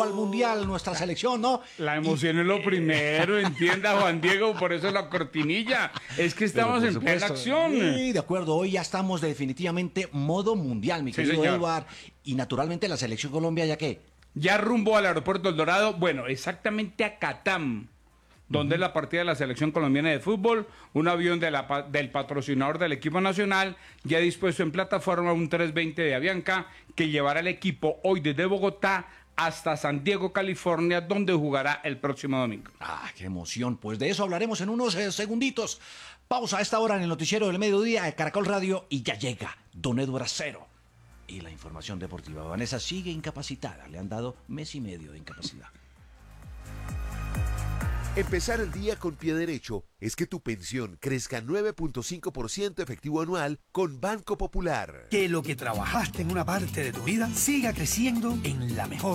rumbo al Mundial, nuestra selección, ¿no? La emoción es lo primero, entienda Juan Diego, por eso la cortinilla. Es que estamos en plena acción. Sí, de acuerdo, hoy ya estamos definitivamente modo mundial, mi querido señor. Edward. Y naturalmente la selección Colombia, ¿ya qué? Ya rumbo al aeropuerto El Dorado, bueno, exactamente a Catam, donde es la partida de la selección colombiana de fútbol, un avión del patrocinador del equipo nacional, ya dispuesto en plataforma un 320 de Avianca, que llevará el equipo hoy desde Bogotá hasta San Diego, California, donde jugará el próximo domingo. Ah, qué emoción. Pues de eso hablaremos en unos segunditos. Pausa a esta hora en el noticiero del mediodía de Caracol Radio y ya llega Don Edward Acero. Y la información deportiva. Vanessa sigue incapacitada. Le han dado mes y medio de incapacidad. Empezar el día con pie derecho es que tu pensión crezca 9.5% efectivo anual con Banco Popular. Que lo que trabajaste en una parte de tu vida siga creciendo en la mejor.